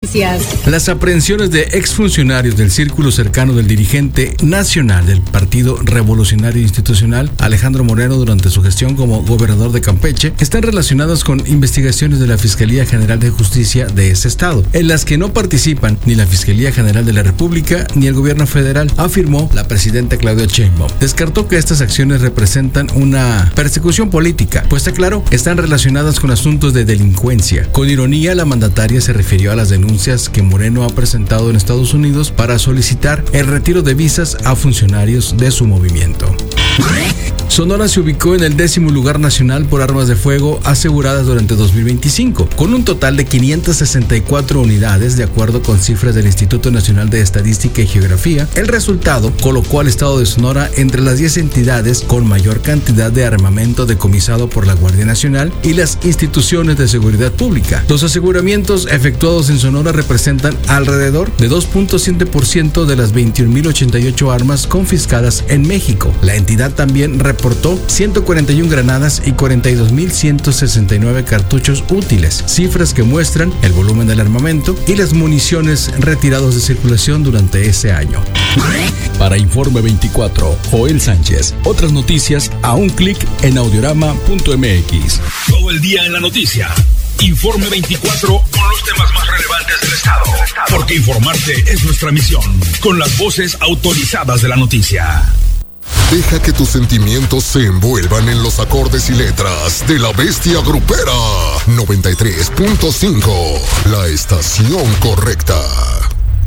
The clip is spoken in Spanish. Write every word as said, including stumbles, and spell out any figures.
Las aprehensiones de exfuncionarios del círculo cercano del dirigente nacional del Partido Revolucionario Institucional, Alejandro Moreno, durante su gestión como gobernador de Campeche, están relacionadas con investigaciones de la Fiscalía General de Justicia de ese estado, en las que no participan ni la Fiscalía General de la República ni el gobierno federal, afirmó la presidenta Claudia Sheinbaum. Descartó que estas acciones representan una persecución política, pues aclaró, están relacionadas con asuntos de delincuencia. Con ironía, la mandataria se refirió a las denuncias que Moreno ha presentado en Estados Unidos para solicitar el retiro de visas a funcionarios de su movimiento. Sonora se ubicó en el décimo lugar nacional por armas de fuego aseguradas durante dos mil veinticinco, con un total de quinientas sesenta y cuatro unidades, de acuerdo con cifras del Instituto Nacional de Estadística y Geografía. El resultado colocó al estado de Sonora entre las diez entidades con mayor cantidad de armamento decomisado por la Guardia Nacional y las instituciones de seguridad pública. Los aseguramientos efectuados en Sonora representan alrededor de dos punto siete por ciento de las veintiún mil ochenta y ocho armas confiscadas en México. La entidad también reportó reportó ciento cuarenta y una granadas y cuarenta y dos mil ciento sesenta y nueve cartuchos útiles, cifras que muestran el volumen del armamento y las municiones retirados de circulación durante ese año. Para Informe veinticuatro, Joel Sánchez. Otras noticias a un clic en audiorama punto m x. Todo el día en la noticia. Informe veinticuatro con los temas más relevantes del estado. Porque informarte es nuestra misión. Con las voces autorizadas de la noticia. Deja que tus sentimientos se envuelvan en los acordes y letras de La Bestia Grupera. noventa y tres punto cinco, la estación correcta.